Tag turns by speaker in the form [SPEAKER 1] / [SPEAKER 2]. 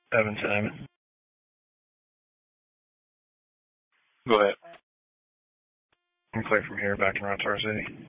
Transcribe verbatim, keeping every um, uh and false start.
[SPEAKER 1] Evan Simon.
[SPEAKER 2] Go ahead.
[SPEAKER 1] I'm clear from here back in Rockstar City.